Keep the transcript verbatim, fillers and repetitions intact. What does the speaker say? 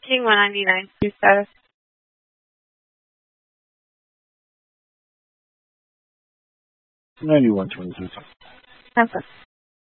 King one ninety-nine, two status. ninety-one twenty-two. Okay.